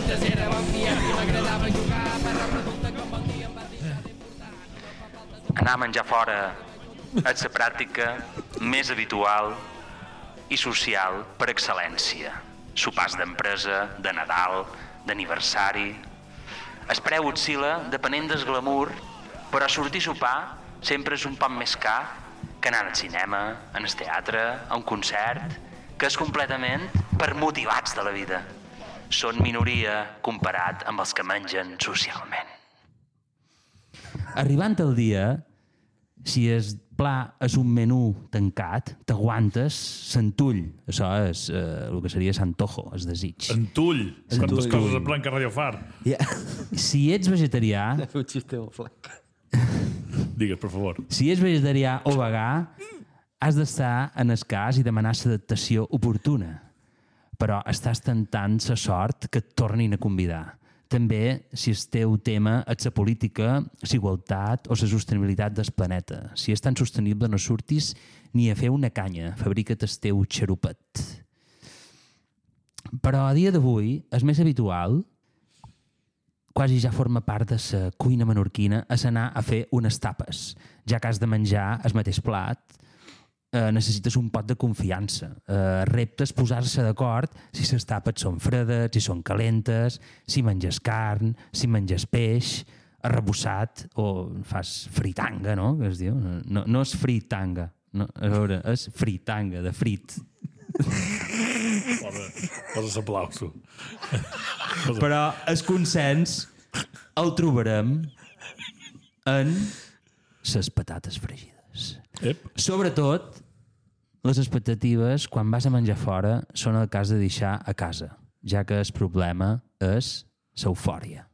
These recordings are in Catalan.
antes era bon fiat i m'agradava jugar, però resulta que un bon dia em va deixar d'importar. Anar a menjar fora és la pràctica més habitual i social per excel·lència. Sopars d'empresa, de Nadal, d'aniversari. El preu oscil·la depenent del glamour, però sortir a sopar sempre és un poc més car que anar al cinema, en el teatre, a un concert, que és completament per motivats de la vida. Són minoria comparat amb els que mengen socialment. Arribant el dia, si el pla és un menú tancat, t'aguantes l'entull. Això és el que seria l'antojo, el desig. Entull. Quantes coses en plan que Radio Far. Si ets vegetarià... Un xiste molt flac. Digues, per favor. Si ets vegetarià o vegà, has d'estar en el cas i demanar l'adaptació oportuna. Però estàs tentant la sort que et tornin a convidar. També si el teu tema és la política, la igualtat o la sostenibilitat del planeta. Si és tan sostenible, no surtis ni a fer una canya. Fabrica't el teu xarupet. Però a dia d'avui és més habitual, quasi ja forma part de la cuina menorquina, és anar a fer unes tapes. Ja que has de menjar el mateix plat, necessites un pot de confiança. Reptes posar-se d'acord si les tapes són fredes, si són calentes, si menges carn, si menges peix, arrebossat o fas fritanga, no? Que es diu? No és fritanga. No, a veure, és fritanga, de frit. Posa l'aplauso. Però el consens el trobarem en les patates fregides. Sobretot, les expectatives quan vas a menjar fora són el cas de deixar a casa, ja que el problema és l'eufòria.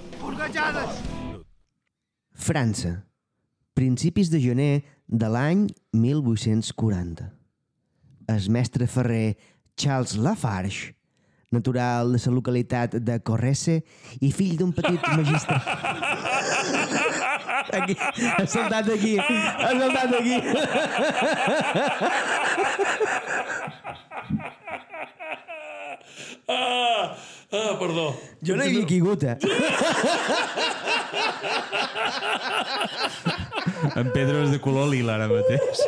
França. Principis de gener de l'any 1840. El mestre ferrer Charles Lafarge, natural de la localitat de Corresse i fill d'un petit magistrat... Aquí, ha saltat aquí, ha saltat aquí. Perdó. Jo no hi havia caigut, En Pedro és de color lila ara mateix.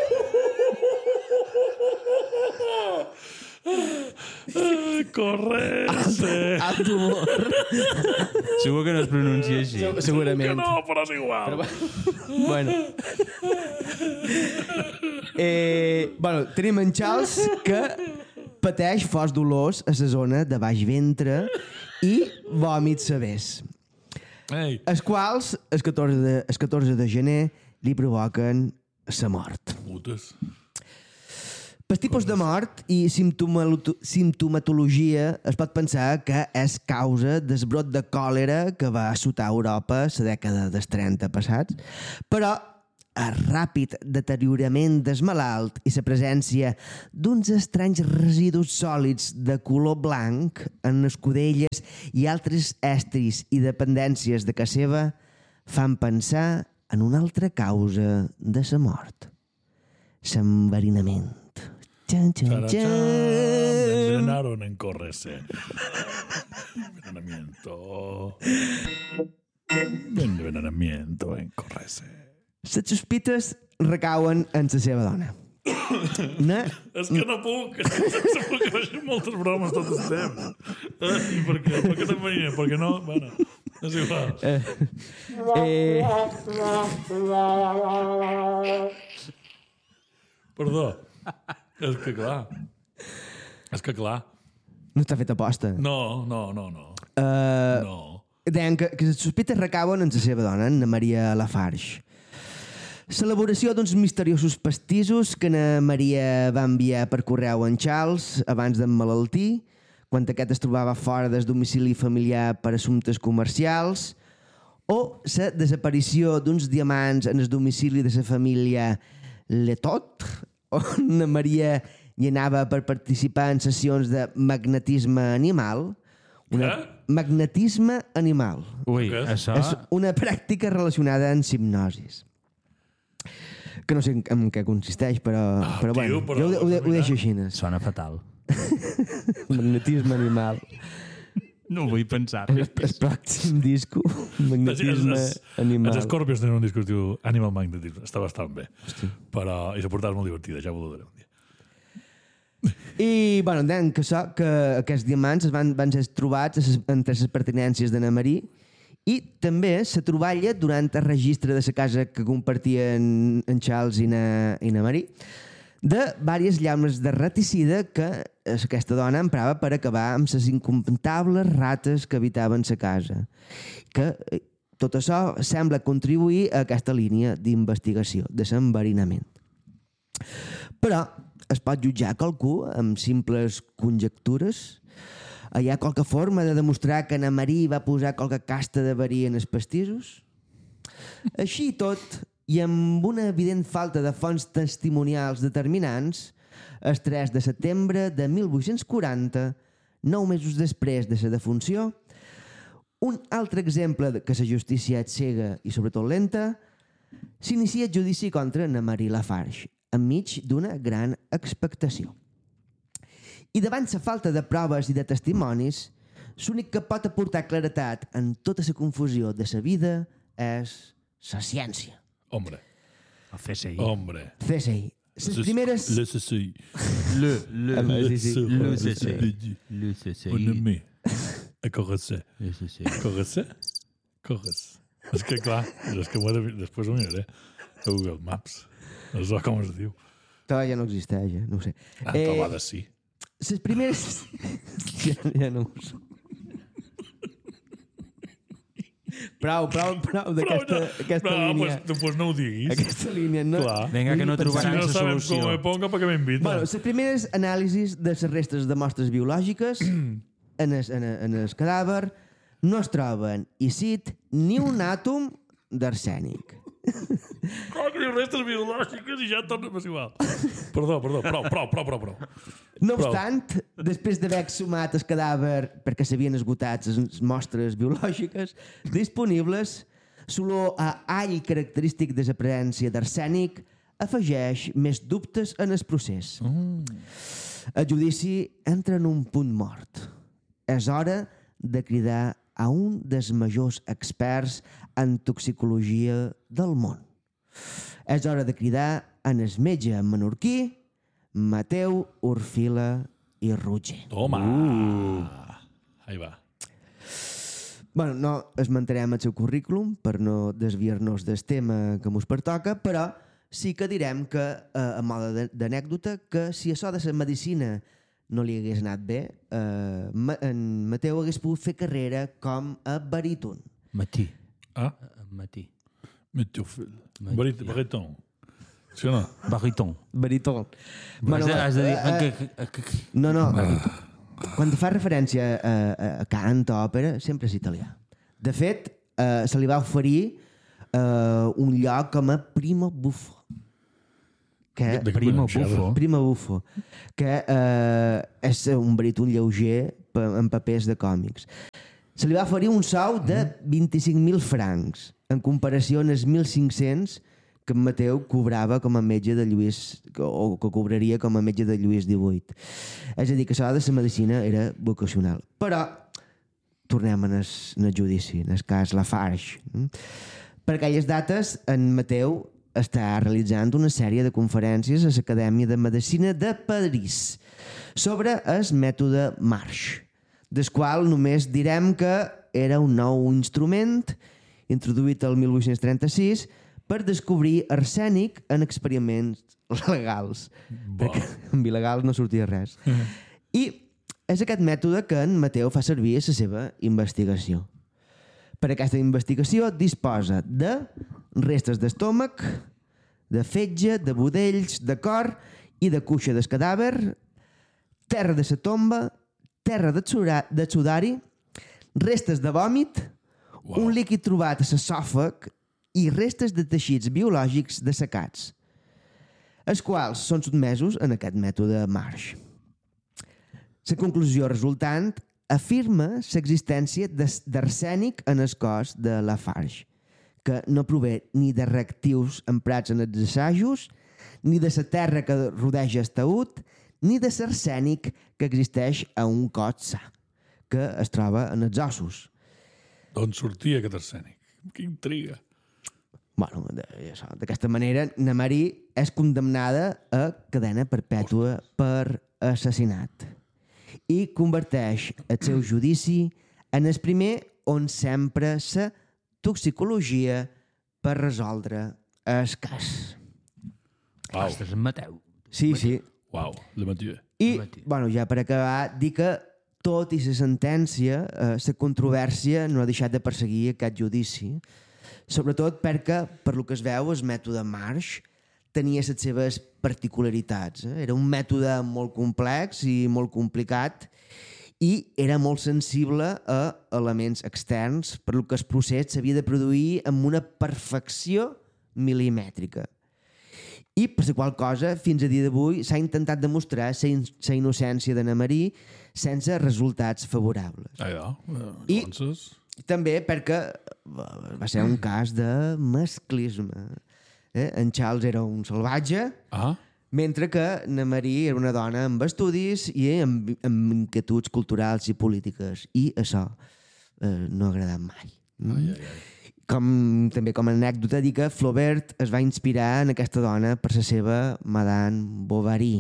Corresse. Alt humor. Segur que no es pronuncia així. Segurament. Que no, però és igual. Bueno. Bueno, tenim en Charles que pateix forts dolors a la zona de baix ventre i vòmits severs. Ei. Els quals, el 14 de gener, li provoquen la mort. Putes. Per tipus de mort i simptomatologia es pot pensar que és causa del brot de còlera que va assotar Europa la dècada dels 30 passats, però el ràpid deteriorament del malalt i la presència d'uns estranys residus sòlids de color blanc en escudelles i altres estris i dependències de casa seva fan pensar en una altra causa de la mort. L'enverinament. Chan, chan, chan. Me envenenaron en Corresse. Envenenamiento en Corresse. Les sospites recauen en la seva dona. És que no puc. Segur que faig moltes bromes tot el temps. I per què? Per què t'enveninen? Per què no? Bueno, és igual. Perdó. És que clar. És que clar. No està feta aposta. No. Deien que les sospites recauen en la seva dona, Anna Maria Lafarge. L'elaboració d'uns misteriosos pastissos que Anna Maria va enviar per correu a en Charles abans d'emmalaltir, quan aquest es trobava fora del domicili familiar per assumptes comercials, o la desaparició d'uns diamants en el domicili de la família Letot, on Anna Maria hi anava per participar en sessions de magnetisme animal. Magnetisme animal. Ui, això... És una pràctica relacionada amb hipnosis. Que no sé en què consisteix, però bueno, però jo ho deixo així. Sona fatal. Magnetisme animal. No ho vull pensar. El pròxim disco, magnetisme animal. Els Scorpions tenen un disc que es diu Animal Magnetism. Està bastant bé. Però, i la portada és molt divertida, ja ho veuré un dia. I, bueno, entenem que aquests diamants van ser trobats entre les pertinències d'Anna Marí i també se troballa durant el registre de la casa que compartien en Charles i na Marí de diverses llames de raticida que aquesta dona emprava per acabar amb les incomptables rates que habitaven la casa. Que tot això sembla contribuir a aquesta línia d'investigació, de l'enverinament. Però es pot jutjar qualcú amb simples conjectures? Hi ha qualque forma de demostrar que Anna Marí va posar qualque casta de verí en els pastissos? Així i tot, i amb una evident falta de fonts testimonials determinants, el 3 de setembre de 1840, 9 mesos després de la defunció, un altre exemple que la justícia és cega i sobretot lenta, s'inicia el judici contra Anna Marí Lafarge, enmig d'una gran expectació. I davant la falta de proves i de testimonis, l'únic que pot aportar claretat en tota la confusió de la vida és la ciència. Hombre. El CSI. Hombre. CSI. Les primeres... Le CSI. Le CSI. Mon ami. A Correcé. Le CSI. Correcé? Correcé. És que clar, és que després ho miraré a Google Maps. No sé com es diu. Ja no existeix, no ho sé. Però va de sí. Les primeres... ja no ho sé. Prou d'aquesta línia. Pues no ho diguis. Aquesta línia, no? Clar. Vinga, que no trobaran Si no la sabem solució. com me ponga, per què m'invita? Bueno, les primeres anàlisis de les restes de mostres biològiques en el cadàver no es troben, i cit, ni un àtom d'arsènic. Clar, ni restes biològiques i ja torna a igual. Perdó, prou. No obstant, després d'haver exhumat el cadàver perquè s'havien esgotat les mostres biològiques disponibles, l'olor a all característic de la presència d'arsènic afegeix més dubtes en el procés. El judici entra en un punt mort. És hora de cridar a un dels majors experts en toxicologia del món. És hora de cridar en el metge menorquí Mateu Orfila i Roger. Toma! Ahí va. Bueno, no esmentarem el seu currículum per no desviar-nos del tema que mos pertoca, però sí que direm que, a mode d'anècdota, que si això de la medicina no li hagués anat bé, en Mateu hagués pogut fer carrera com a baríton. Matí. Ah? Matí. Metofil. Bariton. Sí o no? Bariton. Baríton. Has de dir... No. Quan fa referència a cant o òpera, sempre és italià. De fet, se li va oferir un lloc com a primo buffo. Primo buffo. Que és un baríton lleuger en papers de còmics. Se li va oferir un sou de 25.000 francs, en comparació amb els 1.500 que en Mateu cobrava com a metge de Lluís, o que cobraria com a metge de Lluís XVIII. És a dir, que això de la medicina era vocacional. Però tornem en el judici, en el cas Lafarge. Per aquelles dates, en Mateu està realitzant una sèrie de conferències a l'Acadèmia de Medicina de París sobre el mètode Marsh, del qual només direm que era un nou instrument introduït el 1836 per descobrir arsènic en experiments legals. Perquè amb il·legals no sortia res. I és aquest mètode que en Mateu fa servir a la seva investigació. Per aquesta investigació disposa de restes d'estómac, de fetge, de budells, de cor i de cuixa del cadàver, terra de la tomba, terra de sudari, restes de vòmit, un líquid trobat a l'esòfag i restes de teixits biològics dessecats, els quals són sotmesos en aquest mètode Marsh. La conclusió resultant afirma l'existència d'arsènic en el cos de Lafarge, que no prové ni de reactius emprats en els assajos, ni de la terra que rodeja el taüt, ni de l'arsènic que existeix a un cos sa, que es troba en els ossos. D'on sortia aquest arsènic? Que intriga. Bueno, d'aquesta manera, na Marie és condemnada a cadena perpètua per assassinat i converteix el seu judici en el primer on sempre la toxicologia per resoldre el cas. Uau, Ostres, en Mateu. Sí, sí. uau, le Mathieu. I, bueno, ja per acabar, dir que tot i la sentència, la controvèrsia no ha deixat de perseguir aquest judici, sobretot perquè, per lo que es veu, el mètode Marsh tenia les seves particularitats. Era un mètode molt complex i molt complicat i era molt sensible a elements externs, per lo que el procés s'havia de produir amb una perfecció milimètrica. I, per la qual cosa, fins a dia d'avui s'ha intentat demostrar la innocència d'Anna Marie sense resultats favorables. I doncs... També perquè va ser un cas de masclisme. En Charles era un salvatge, mentre que Anna Marie era una dona amb estudis i amb inquietuds culturals i polítiques. I això no ha agradat mai. També com a anècdota, dir que Flaubert es va inspirar en aquesta dona per la seva Madame Bovary.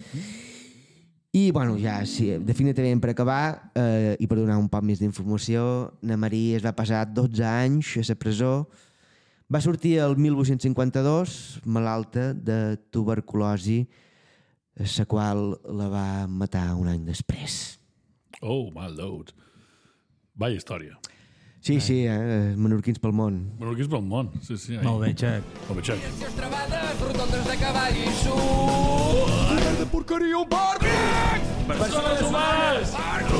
I, bueno, ja, sí, definitivament per acabar, i per donar un poc més d'informació, Anna Marie es va passar 12 anys a la presó, va sortir el 1852 malalta de tuberculosi, la qual la va matar un any després. Oh, my lord. Vaya història. Sí, sí, menorquins pel món. Menorquins pel món, sí, sí. Molt bé, Xac. Molt bé, Xac. Si os travades, rotondes de cavall i surt. De porqueria un bàrbic! Persones humanes!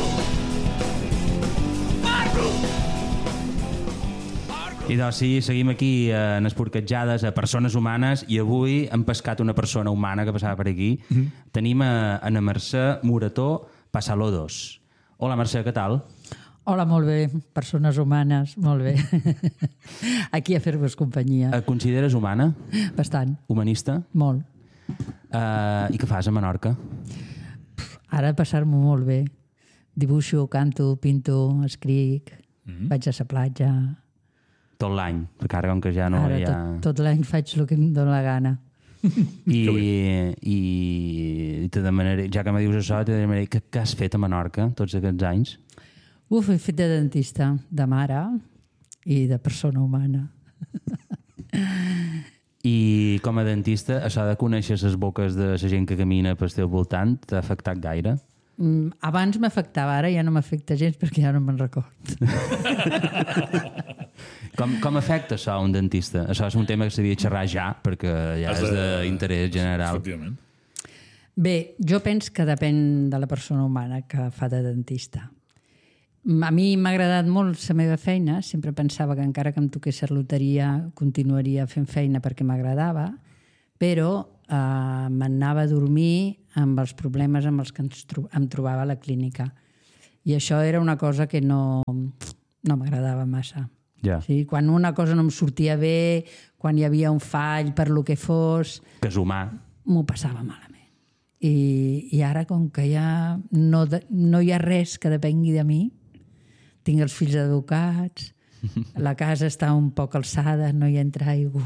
I doncs sí, seguim aquí en Esporquetjades a persones humanes i avui hem pescat una persona humana que passava per aquí. Tenim a Ana Mercè Morató Pasalodos. Hola, Mercè, què tal? Hola, molt bé. Persones humanes, molt bé. Aquí a fer-vos companyia. Et consideres humana? Bastant. Humanista? Molt. I què fas a Menorca? Ara passar-m'ho molt bé. Dibuixo, canto, pinto, escric, vaig a la platja. Tot l'any, perquè ara com que ja no Ara hi ha... tot l'any faig el que em dóna la gana. I te demanaré, ja que me dius això, te demanaré què has fet a Menorca tots aquests anys? He fet de dentista, de mare i de persona humana. I com a dentista, això de conèixer les boques de la gent que camina pel teu voltant t'ha afectat gaire? Abans m'afectava, ara ja no m'afecta gens perquè ja no me'n record. Com afecta això a un dentista? Això és un tema que s'havia de xerrar ja, perquè ja és d'interès general. Efectivament. Bé, jo penso que depèn de la persona humana que fa de dentista. A mi m'ha agradat molt la meva feina, sempre pensava que encara que em toqués la loteria continuaria fent feina perquè m'agradava, però m'anava a dormir amb els problemes amb els que em trobava a la clínica. I això era una cosa que no m'agradava massa. Ja. Sí, quan una cosa no em sortia bé, quan hi havia un fall per lo que fos... Que és humà. M'ho passava malament. I ara, com que ja no hi ha res que depengui de mi, tinc els fills educats, la casa està un poc alçada, no hi entra aigua.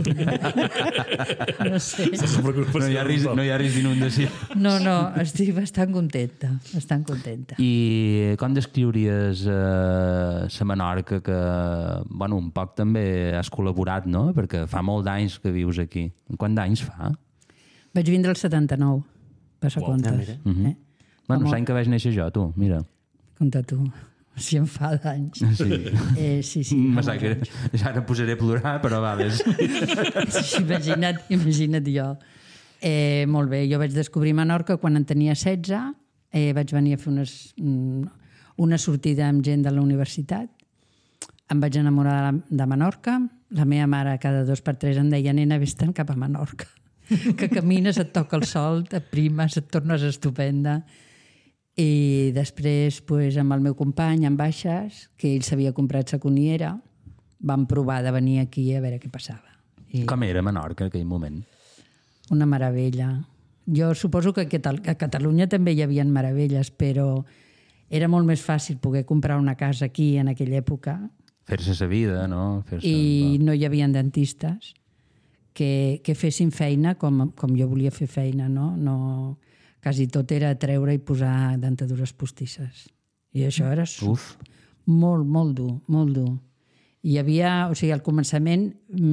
No sé. No hi ha risc d'inundació. No, estic bastant contenta, bastant contenta. I com descriuries la Menorca que, bueno, un poc també has col·laborat, no? Perquè fa molt d'anys que vius aquí. Quant d'anys fa? Vaig vindre al 79, per sa comptes. Bueno, l'any que vaig néixer jo, tu, mira. Compte tu. Si em fa d'anys. Sí. Sí. Ja ara posaré a plorar, però va, ves. Sí, imagina't jo. Molt bé, jo vaig descobrir Menorca quan en tenia 16. Vaig venir a fer una sortida amb gent de la universitat. Em vaig enamorar de Menorca. La meva mare cada 2 per 3 em deia: nena, vés-te'n cap a Menorca. Que camines, et toca el sol, t'aprimes, et tornes estupenda. I després, amb el meu company, en Baixes, que ell s'havia comprat sa coniera, vam provar de venir aquí a veure què passava. Com era Menorca en aquell moment? Una meravella. Jo suposo que a Catalunya també hi havia meravelles, però era molt més fàcil poder comprar una casa aquí en aquella època Fer-se sa vida, no? i no hi havia dentistes que fessin feina com jo volia fer feina, no? Quasi tot era treure i posar dentadures postisses. I això era molt, molt dur, molt dur. Hi havia, o sigui, al començament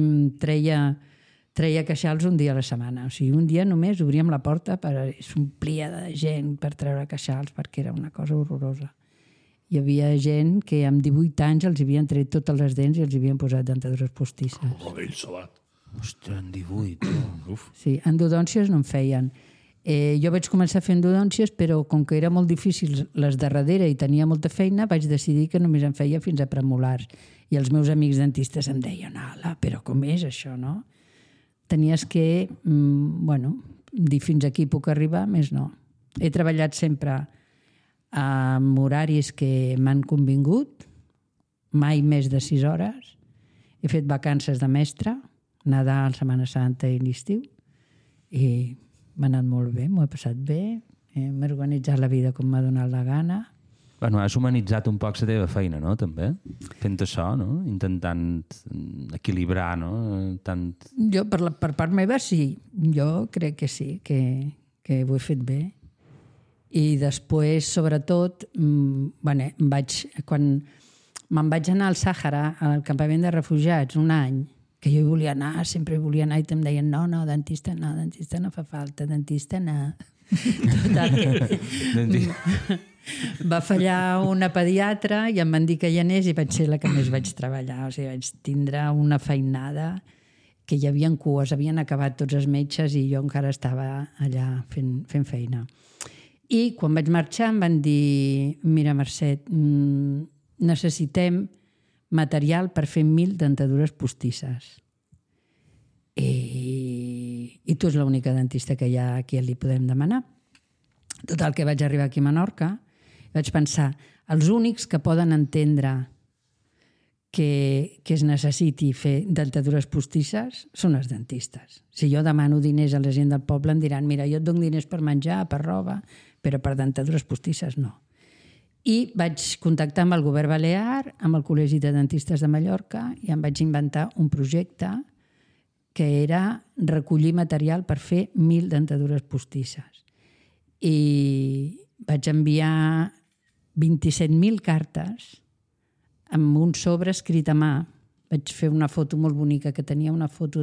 treia queixals un dia a la setmana. O sigui, un dia només obríem la porta, s'omplia de gent per treure queixals perquè era una cosa horrorosa. Hi havia gent que amb 18 anys els havien tret totes les dents i els havien posat dentadures postisses. Rodell salat. Ostres, en 18. Uf. Sí, endodòncies no en feien. Jo vaig començar fent endodòncies, però com que era molt difícil les de darrere i tenia molta feina, vaig decidir que només en feia fins a premolars. I els meus amics dentistes em deien, ala, però com és això, no? Tenies que, dir fins aquí puc arribar, més no. He treballat sempre amb horaris que m'han convingut, mai més de 6 hores. He fet vacances de mestre, Nadal, Setmana Santa i l'estiu, i m'ha anat molt bé, m'ho he passat bé, m'he organitzat la vida com m'ha donat la gana. Bueno, has humanitzat un poc la teva feina, no?, també? Fent això, no? Intentant equilibrar, no? Jo, per part meva, sí. Jo crec que sí, que ho he fet bé. I després, sobretot, quan me'n vaig anar al Sàhara, al campament de refugiats, un any, que jo hi volia anar, sempre hi volia anar, i em deien, no, dentista no fa falta, dentista no. Total, que va fallar una pediatra i em van dir que hi anés i vaig ser la que més vaig treballar. O sigui, vaig tindre una feinada que hi havia cues, havien acabat tots els metges i jo encara estava allà fent feina. I quan vaig marxar em van dir, mira, Mercè, necessitem material per fer 1.000 dentadures postisses. I tu és l'única dentista que hi ha aquí li podem demanar. Total, que vaig arribar aquí a Menorca i vaig pensar, els únics que poden entendre que es necessiti fer dentadures postisses són els dentistes. Si jo demano diners a la gent del poble em diran, mira, jo et dono diners per menjar, per roba, però per dentadures postisses no. I vaig contactar amb el govern balear, amb el Col·legi de Dentistes de Mallorca, i em vaig inventar un projecte que era recollir material per fer 1.000 dentadures postisses. I vaig enviar 27.000 cartes amb un sobre escrit a mà. Vaig fer una foto molt bonica, que tenia una foto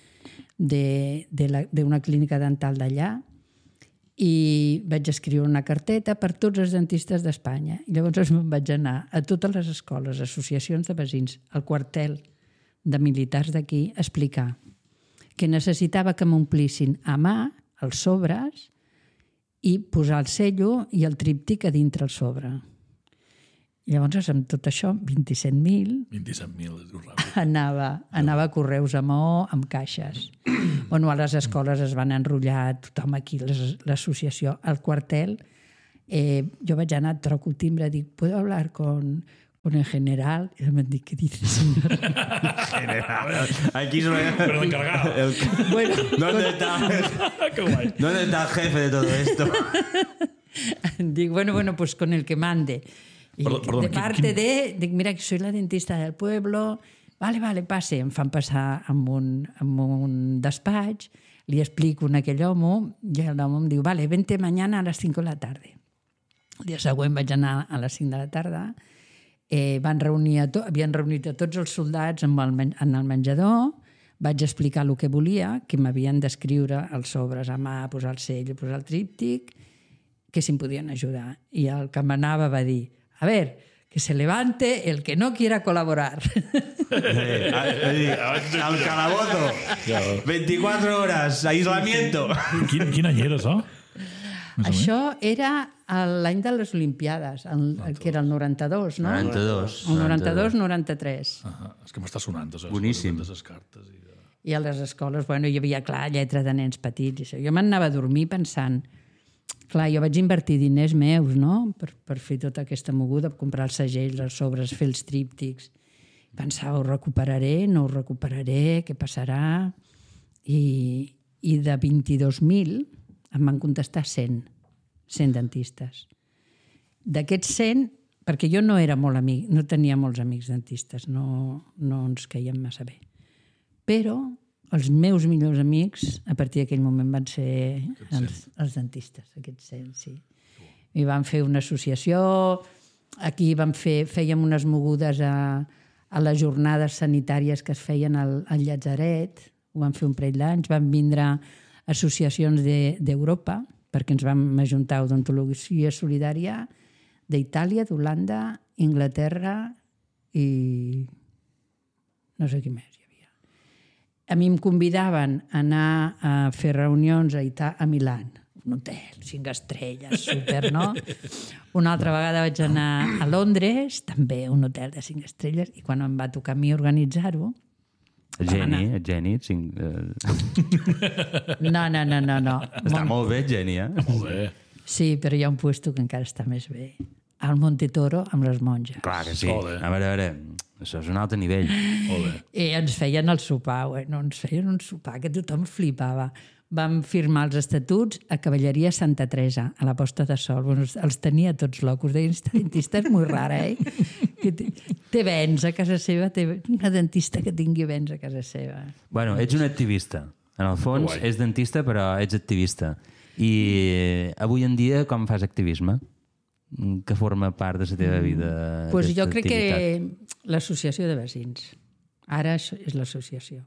d'una clínica dental d'allà, i vaig escriure una carteta per tots els dentistes d'Espanya. I llavors me'n vaig anar a totes les escoles, associacions de veïns, al quartel de militars d'aquí, a explicar que necessitava que m'omplissin a mà els sobres i posar el cello i el tríptic a dintre el sobre. Llavors, amb tot això, 27.000... 27.000, es diu ràpid. Anava a correus a Maó amb caixes. Bueno, a les escoles es van enrotllar tothom aquí, l'associació, al quartel. Jo vaig anar, troco el timbre, dic, ¿puedo hablar con el general? I em van dir, ¿qué dice, señor? General. Aquí es Pero el encargado. Bueno, ¿Dónde está? Qué guay. ¿Dónde está el jefe de todo esto? dic, bueno, pues con el que mande. Y Perdón, de parte de... Dic, mira, que soy la dentista del pueblo. Vale, passe. Em fan passar amb un despatx, li explico en aquell home, i l'home em diu, vale, vente mañana a las 5 de la tarde. El dia següent vaig anar a les 5 de la tarda, havien reunit a tots els soldats en el menjador, vaig explicar el que volia, que m'havien d'escriure els sobres a mà, posar el sell, posar el tríptic, que si em podien ajudar. I el que m'anava va dir, a ver, que se levante el que no quiera colaborar. Al calabozo. 24 horas, aislamiento. Quin any era, això? Això era l'any de les Olimpiades, que era el 92, no? 92. El 92-93. És que m'està sonant. Boníssim. I a les escoles, hi havia, clar, lletra de nens petits. I això. Jo m'anava a dormir pensant, clar, jo vaig invertir diners meus, no?, per fer tota aquesta moguda, per comprar els segells, els sobres, fer els tríptics. Pensava, ho recuperaré, no ho recuperaré, què passarà? I de 22.000 em van contestar 100 dentistes. D'aquests 100, perquè jo no era molt amic, no tenia molts amics dentistes, no ens caiem massa bé. Però els meus millors amics, a partir d'aquell moment, van ser els dentistes, aquests 100, sí. I vam fer una associació, aquí fèiem unes mogudes a les jornades sanitàries que es feien al Llatzeret, ho vam fer un parell d'anys, van vindre associacions d'Europa, perquè ens vam ajuntar Odontologia Solidària d'Itàlia, d'Holanda, Inglaterra i no sé qui més hi havia. A mi em convidaven a anar a fer reunions a Milà, un hotel, 5 estrelles, super, no? Una altra vegada vaig anar a Londres, també un hotel de 5 estrelles, i quan em va tocar a mi organitzar-ho... Geni. No. Està molt bé, Geni, eh? Molt bé. Sí, però hi ha un puesto que encara està més bé. Al Monte Toro, amb les monges. Clar que sí. A veure, això és un altre nivell. I ens feien el sopar, ens feien un sopar que tothom flipava. Vam firmar els estatuts a Cavalleria Santa Teresa, a la Posta de Sol. Bueno, els tenia tots locos. Deien, esta dentista és molt rara, que té vents a casa seva, té una dentista que tingui vents a casa seva. Bueno, ets un activista. En el fons, és dentista, però ets activista. I avui en dia, com fas activisme? Que forma part de la teva vida? Pues jo crec que l'associació de vecins. Ara és l'associació.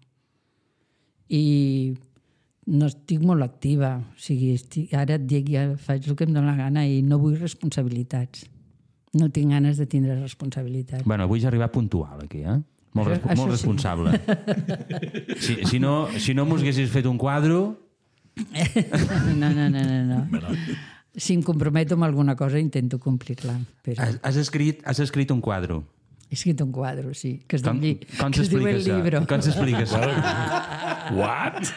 I no estic molt activa. O sigui, ara et dic, ja faig el que em dóna la gana i no vull responsabilitats. No tinc ganes de tindre responsabilitats. Bueno, vull arribar puntual aquí, eh? Molt responsable. Si no mos haguessis fet un quadro... No. Si em comprometo amb alguna cosa, intento complir-la. Però... Has escrit un quadro. He escrit un quadro, sí, que es diu el llibre. Com s'explica això? What?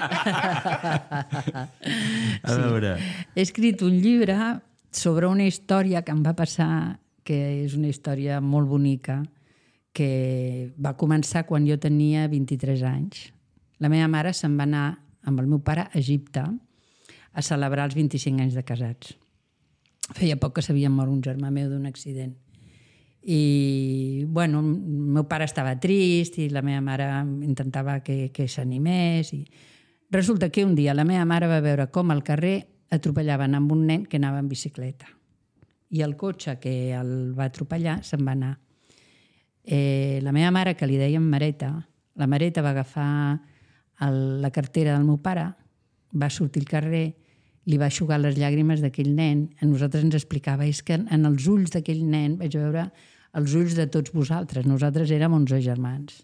A veure... He escrit un llibre sobre una història que em va passar, que és una història molt bonica, que va començar quan jo tenia 23 anys. La meva mare se'n va anar amb el meu pare a Egipte a celebrar els 25 anys de casats. Feia poc que s'havia mort un germà meu d'un accident. I, bueno, el meu pare estava trist i la meva mare intentava que s'animés. Resulta que un dia la meva mare va veure com al carrer atropellaven amb un nen que anava en bicicleta. I el cotxe que el va atropellar se'n va anar. La meva mare, que li deien Mareta, la Mareta va agafar la cartera del meu pare, va sortir al carrer, li va eixugar les llàgrimes d'aquell nen. A nosaltres ens explicava, és que en els ulls d'aquell nen vaig veure els ulls de tots vosaltres. Nosaltres érem 11 germans.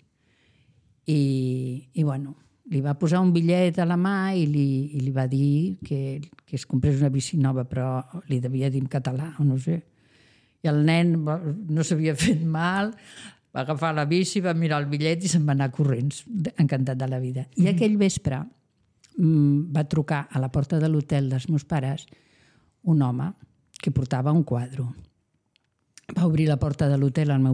I bueno, li va posar un bitllet a la mà i li va dir que es comprés una bici nova, però li devia dir en català, o no sé. I el nen no s'havia fet mal, va agafar la bici, va mirar el bitllet i se'n va anar corrents, encantat de la vida. I aquell vespre va trucar a la porta de l'hotel dels meus pares un home que portava un quadre. Va obrir la porta de l'hotel al meu